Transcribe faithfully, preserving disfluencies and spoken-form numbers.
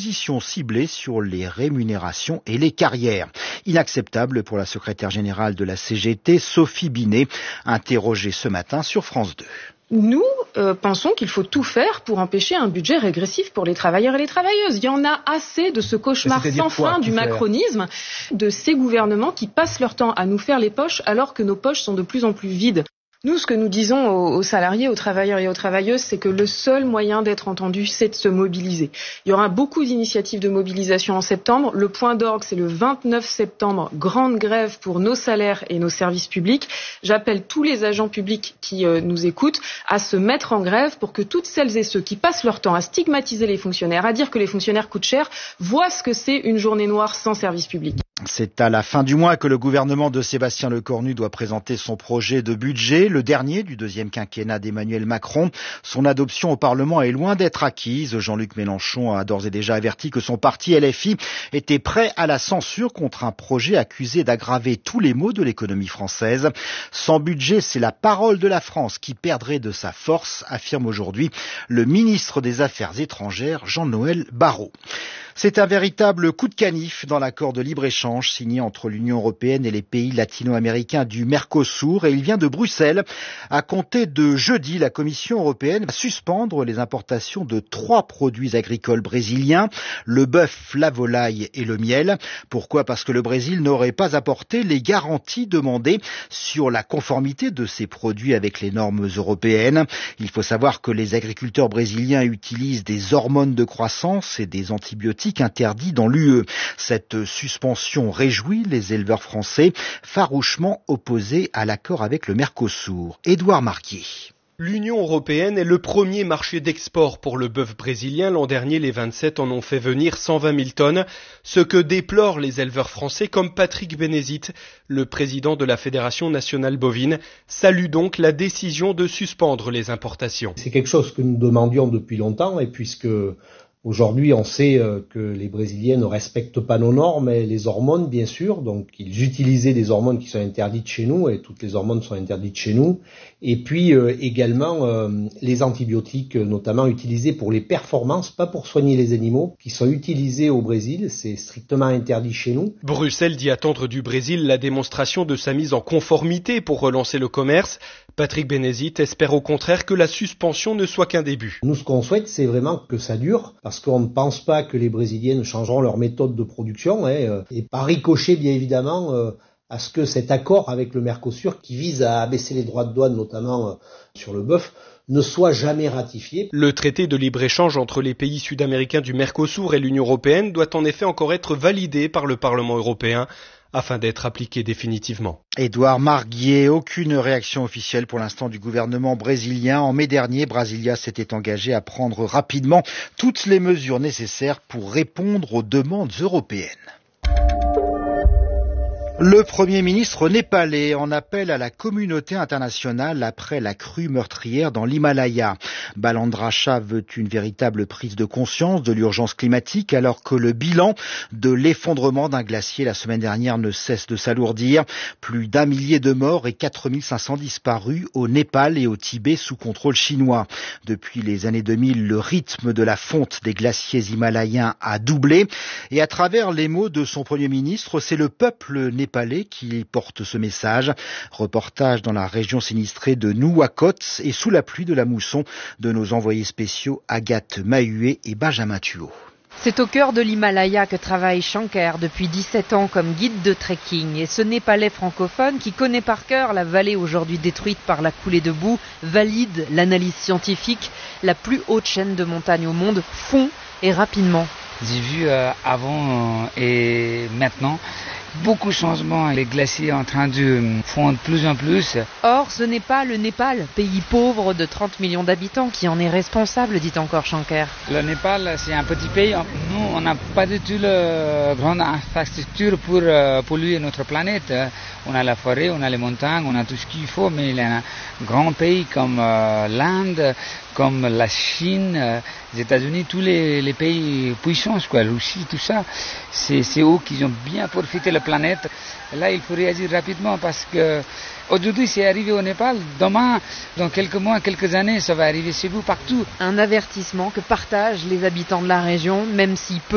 dispositions ciblées sur les rémunérations et les carrières. Inacceptable pour la secrétaire générale de la C G T, Sophie Binet, interrogée ce matin sur France deux. Nous euh, pensons qu'il faut tout faire pour empêcher un budget régressif pour les travailleurs et les travailleuses. Il y en a assez de ce cauchemar sans fin du macronisme, de ces gouvernements qui passent leur temps à nous faire les poches alors que nos poches sont de plus en plus vides. Nous, ce que nous disons aux, aux salariés, aux travailleurs et aux travailleuses, c'est que le seul moyen d'être entendu, c'est de se mobiliser. Il y aura beaucoup d'initiatives de mobilisation en septembre. Le point d'orgue, c'est le vingt-neuf septembre, grande grève pour nos salaires et nos services publics. J'appelle tous les agents publics qui euh, nous écoutent à se mettre en grève pour que toutes celles et ceux qui passent leur temps à stigmatiser les fonctionnaires, à dire que les fonctionnaires coûtent cher, voient ce que c'est une journée noire sans service public. C'est à la fin du mois que le gouvernement de Sébastien Lecornu doit présenter son projet de budget, le dernier du deuxième quinquennat d'Emmanuel Macron. Son adoption au Parlement est loin d'être acquise. Jean-Luc Mélenchon a d'ores et déjà averti que son parti L F I était prêt à la censure contre un projet accusé d'aggraver tous les maux de l'économie française. Sans budget, c'est la parole de la France qui perdrait de sa force, affirme aujourd'hui le ministre des Affaires étrangères, Jean-Noël Barrot. C'est un véritable coup de canif dans l'accord de libre-échange signé entre l'Union européenne et les pays latino-américains du Mercosur, et il vient de Bruxelles. À compter de jeudi, la Commission européenne va suspendre les importations de trois produits agricoles brésiliens, le bœuf, la volaille et le miel. Pourquoi ? Parce que le Brésil n'aurait pas apporté les garanties demandées sur la conformité de ces produits avec les normes européennes. Il faut savoir que les agriculteurs brésiliens utilisent des hormones de croissance et des antibiotiques interdits dans l'U E. Cette suspension réjouit les éleveurs français, farouchement opposés à l'accord avec le Mercosur. Édouard Marquier. L'Union européenne est le premier marché d'export pour le bœuf brésilien. L'an dernier, les vingt-sept en ont fait venir cent vingt mille tonnes, ce que déplorent les éleveurs français comme Patrick Bénézit, le président de la Fédération nationale bovine, salue donc la décision de suspendre les importations. C'est quelque chose que nous demandions depuis longtemps, et puisque aujourd'hui, on sait que les Brésiliens ne respectent pas nos normes et les hormones, bien sûr. Donc, ils utilisaient des hormones qui sont interdites chez nous, et toutes les hormones sont interdites chez nous. Et puis, euh, également, euh, les antibiotiques, notamment utilisés pour les performances, pas pour soigner les animaux, qui sont utilisés au Brésil. C'est strictement interdit chez nous. Bruxelles dit attendre du Brésil la démonstration de sa mise en conformité pour relancer le commerce. Patrick Bénézit espère au contraire que la suspension ne soit qu'un début. Nous, ce qu'on souhaite, c'est vraiment que ça dure, parce qu'on ne pense pas que les Brésiliens changeront leur méthode de production, hein, et par ricochet, bien évidemment, euh, à ce que cet accord avec le Mercosur, qui vise à abaisser les droits de douane, notamment euh, sur le bœuf, ne soit jamais ratifié. Le traité de libre-échange entre les pays sud-américains du Mercosur et l'Union européenne doit en effet encore être validé par le Parlement européen afin d'être appliqué définitivement. Édouard Marguier, aucune réaction officielle pour l'instant du gouvernement brésilien. En mai dernier, Brasilia s'était engagé à prendre rapidement toutes les mesures nécessaires pour répondre aux demandes européennes. Le Premier ministre népalais en appelle à la communauté internationale après la crue meurtrière dans l'Himalaya. Balandra Shah veut une véritable prise de conscience de l'urgence climatique alors que le bilan de l'effondrement d'un glacier la semaine dernière ne cesse de s'alourdir. Plus d'un millier de morts et quatre mille cinq cents disparus au Népal et au Tibet sous contrôle chinois. Depuis les années deux mille, le rythme de la fonte des glaciers himalayens a doublé et à travers les mots de son Premier ministre, c'est le peuple népalais Palais qui porte ce message. Reportage dans la région sinistrée de Nuwakot et sous la pluie de la mousson de nos envoyés spéciaux Agathe Mahuet et Benjamin Thuot. C'est au cœur de l'Himalaya que travaille Shankar depuis dix-sept ans comme guide de trekking. Et ce Népalais francophone, qui connaît par cœur la vallée aujourd'hui détruite par la coulée de boue, valide l'analyse scientifique. La plus haute chaîne de montagnes au monde fond et rapidement. J'ai vu euh, avant euh, et maintenant beaucoup de changements. Les glaciers en train de fondre de plus en plus. Or, ce n'est pas le Népal, pays pauvre de trente millions d'habitants, qui en est responsable, dit encore Shankar. Le Népal, c'est un petit pays. Nous, on n'a pas du tout la grande infrastructure pour euh, polluer notre planète. On a la forêt, on a les montagnes, on a tout ce qu'il faut, mais il y a un grand pays comme euh, l'Inde, comme la Chine, euh, les États-Unis, tous les, les pays puissants, quoi, la Russie, tout ça, c'est, c'est eux qui ont bien profité de la planète. Là, il faut réagir rapidement parce que aujourd'hui, c'est arrivé au Népal. Demain, dans quelques mois, quelques années, ça va arriver chez vous partout. Un avertissement que partagent les habitants de la région, même si peu